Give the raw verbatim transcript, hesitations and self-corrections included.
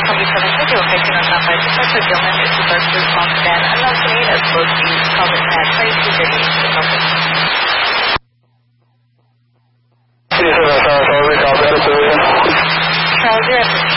Columbia seven two zero fifteen on South by Professor Gilman is the first response to an unknown grenade as close to you. Call this at twenty-two thirty to the company. Charles, zero